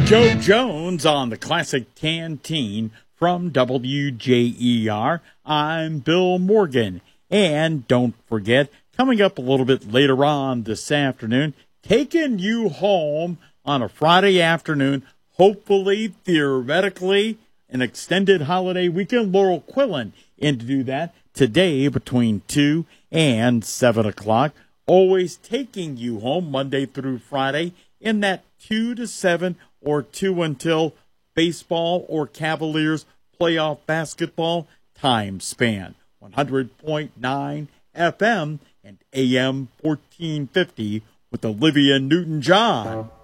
Joe Jones on the Classic Canteen from WJER. I'm Bill Morgan. And don't forget, coming up a little bit later on this afternoon, taking you home on a Friday afternoon, hopefully, theoretically, an extended holiday weekend. Laurel Quillen in to do that today between 2 and 7 o'clock. Always taking you home Monday through Friday in that 2 to 7 or 2 until baseball or Cavaliers playoff basketball time span. 100.9 FM and AM 1450 with Olivia Newton-John.